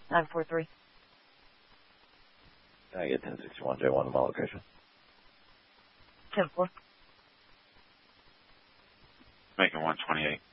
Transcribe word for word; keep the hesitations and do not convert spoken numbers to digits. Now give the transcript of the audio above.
nine four three. Can I get ten sixty-one J one to my location? ten four. Making one twenty-eight.